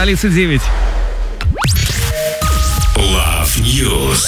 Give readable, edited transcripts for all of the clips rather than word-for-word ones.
столице 9. Love News.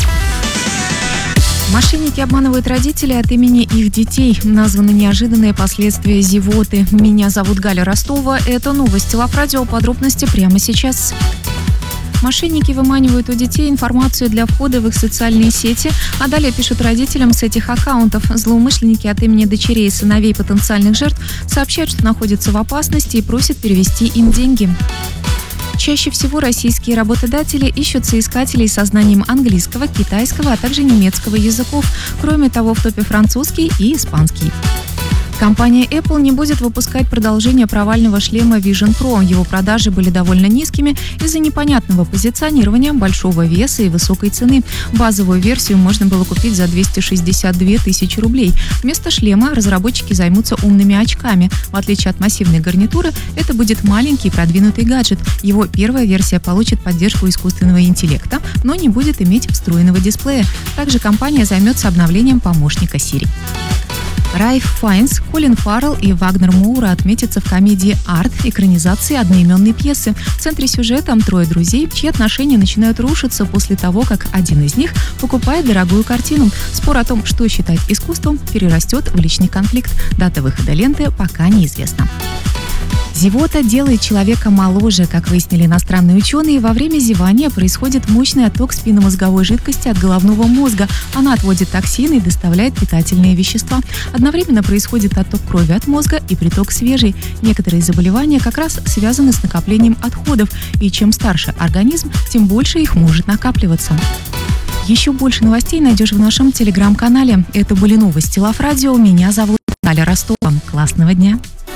Мошенники обманывают родителей от имени их детей. Названы неожиданные последствия зевоты. Меня зовут Галя Ростова. Это новости Love Radio. Подробности прямо сейчас. Мошенники выманивают у детей информацию для входа в их социальные сети, а далее пишут родителям с этих аккаунтов. Злоумышленники от имени дочерей и сыновей потенциальных жертв сообщают, что находятся в опасности и просят перевести им деньги. Чаще всего российские работодатели ищут соискателей со знанием английского, китайского, а также немецкого языков. Кроме того, в топе французский и испанский. Компания Apple не будет выпускать продолжение провального шлема Vision Pro. Его продажи были довольно низкими из-за непонятного позиционирования, большого веса и высокой цены. Базовую версию можно было купить за 262 тысячи рублей. Вместо шлема разработчики займутся умными очками. В отличие от массивной гарнитуры, это будет маленький продвинутый гаджет. Его первая версия получит поддержку искусственного интеллекта, но не будет иметь встроенного дисплея. Также компания займется обновлением помощника Siri. Ральф Файнс, Колин Фаррелл и Вагнер Моура отметятся в комедии «Арт» экранизации одноименной пьесы. В центре сюжета трое друзей, чьи отношения начинают рушиться после того, как один из них покупает дорогую картину. Спор о том, что считать искусством, перерастет в личный конфликт. Дата выхода ленты пока неизвестна. Зевота делает человека моложе. Как выяснили иностранные ученые, во время зевания происходит мощный отток спинномозговой жидкости от головного мозга. Она отводит токсины и доставляет питательные вещества. Одновременно происходит отток крови от мозга и приток свежей. Некоторые заболевания как раз связаны с накоплением отходов. И чем старше организм, тем больше их может накапливаться. Еще больше новостей найдешь в нашем телеграм-канале. Это были новости Love Radio. Меня зовут Галя Ростова. Классного дня!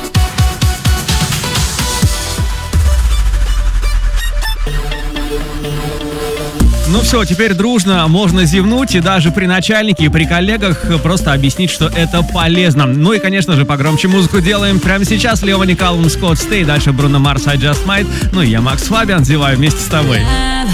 Ну все, теперь дружно можно зевнуть, и даже при начальнике и при коллегах просто объяснить, что это полезно. Ну и, конечно же, погромче музыку делаем прямо сейчас. Лева Никалум, Скотт Стей, дальше Бруно Марс, I Just Might. Ну и я, Макс Фабиан, зеваю вместе с тобой.